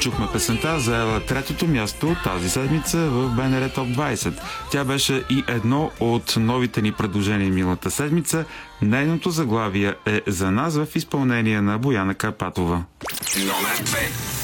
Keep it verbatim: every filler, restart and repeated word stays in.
Чухме песента, заела третото място тази седмица в БНР Топ двайсет. Тя беше и едно от новите ни предложения миналата седмица. Нейното заглавие е "За нас" в изпълнение на Бояна Карпатова. Номер две.